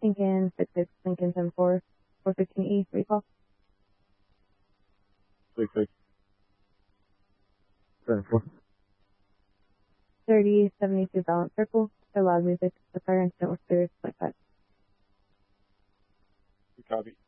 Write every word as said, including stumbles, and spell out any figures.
Lincoln, six six, Lincoln, seven four, four fifteen E, recall. six six. seven four. thirty seventy-two Balance Circle, for loud music, the fire incident was cleared, point five. Copy.